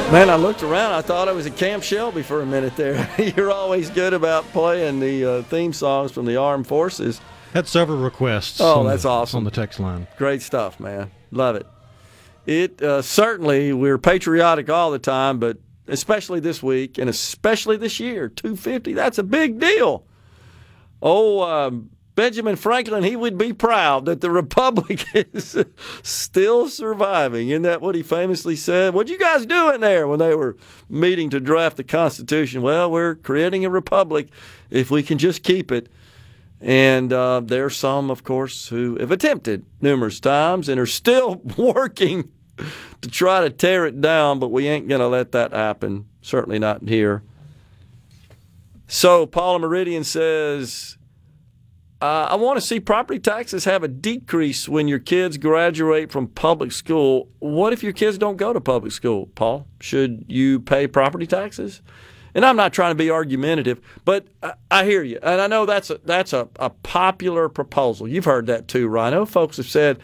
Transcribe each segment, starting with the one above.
Man, I looked around. I thought I was at Camp Shelby for a minute there. You're always good about playing the theme songs from the armed forces. Had several requests. Oh, that's awesome. On the text line. Great stuff, man. Love it. It certainly, we're patriotic all the time, but especially this week and especially this year, 250, that's a big deal. Benjamin Franklin, he would be proud that the Republic is still surviving. Isn't that what he famously said? What you guys doing there when they were meeting to draft the Constitution? Well, we're creating a republic if we can just keep it. And there are some, of course, who have attempted numerous times and are still working to try to tear it down, but we ain't going to let that happen. Certainly not here. So Paula Meridian says, I want to see property taxes have a decrease when your kids graduate from public school. What if your kids don't go to public school, Paul? Should you pay property taxes? And I'm not trying to be argumentative, but I hear you. And I know that's a popular proposal. You've heard that too, Rhino. Folks have said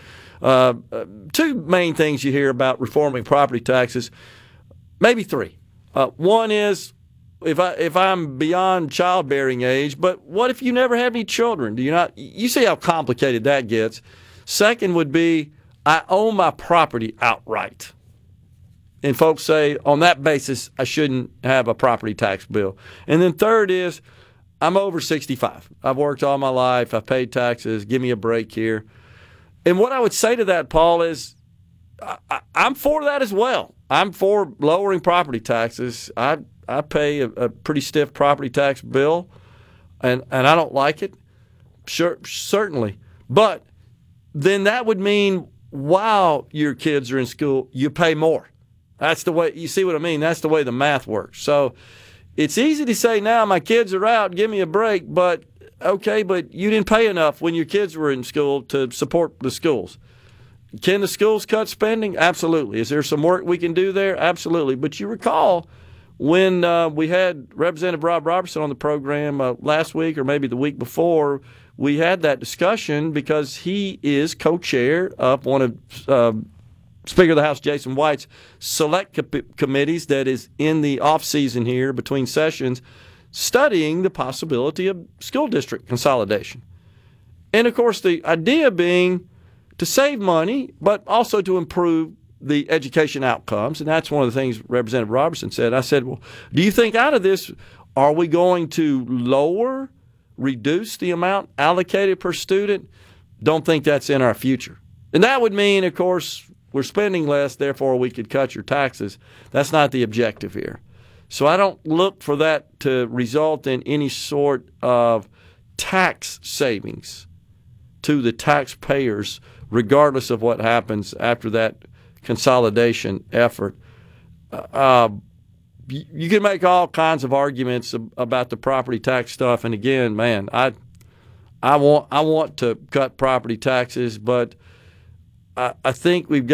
two main things you hear about reforming property taxes, maybe three. One is, if I'm beyond childbearing age, but what if you never have any children? You see how complicated that gets. Second would be, I own my property outright. And folks say, on that basis, I shouldn't have a property tax bill. And then third is, I'm over 65. I've worked all my life. I've paid taxes. Give me a break here. And what I would say to that, Paul, is I'm for that as well. I'm for lowering property taxes. I pay a pretty stiff property tax bill, and I don't like it, sure, certainly. But then that would mean while your kids are in school, you pay more. That's the way, you see what I mean? That's the way the math works. So it's easy to say now my kids are out, give me a break, but okay, but you didn't pay enough when your kids were in school to support the schools. Can the schools cut spending? Absolutely. Is there some work we can do there? Absolutely. But you recall when we had Representative Rob Robertson on the program last week or maybe the week before, we had that discussion because he is co-chair of one of Speaker of the House Jason White's select committees that is in the off-season here between sessions studying the possibility of school district consolidation. And, of course, the idea being to save money but also to improve the education outcomes, and that's one of the things Representative Robertson said. I said, well, do you think out of this, are we going to reduce the amount allocated per student? Don't think that's in our future. And that would mean, of course, we're spending less, therefore we could cut your taxes. That's not the objective here. So I don't look for that to result in any sort of tax savings to the taxpayers, regardless of what happens after that consolidation effort. You can make all kinds of arguments about the property tax stuff, and again, man, I want to cut property taxes, but I think we've got